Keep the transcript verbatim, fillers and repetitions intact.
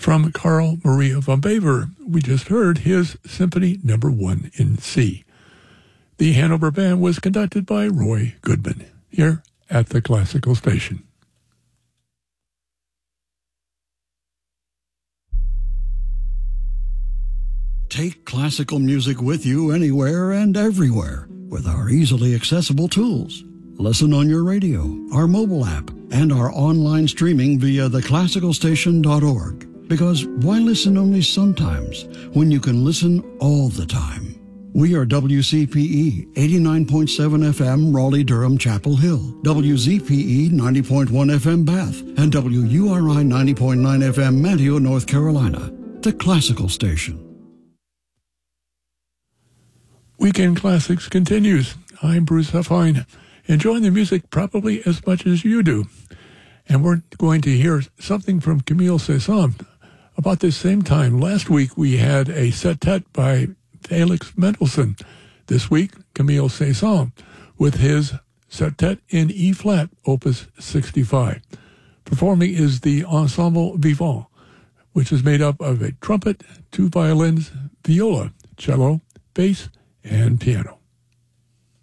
From Carl Maria von Baver, we just heard his Symphony Number One in C. The Hanover Band was conducted by Roy Goodman, here at the Classical Station. Take classical music with you anywhere and everywhere with our easily accessible tools. Listen on your radio, our mobile app, and our online streaming via the classical station dot org. Because why listen only sometimes when you can listen all the time? We are W C P E eighty-nine point seven F M Raleigh-Durham Chapel Hill, W Z P E ninety point one F M Bath, and W U R I ninety point nine F M Manteo, North Carolina. The Classical Station. Weekend Classics continues. I'm Bruce Huffine, enjoying the music probably as much as you do. And we're going to hear something from Camille Saint-Saëns. About this same time last week, we had a septet by Felix Mendelssohn. This week, Camille Saint-Saëns with his septet in E-flat, Opus sixty-five. Performing is the Ensemble Vivant, which is made up of a trumpet, two violins, viola, cello, bass, and piano.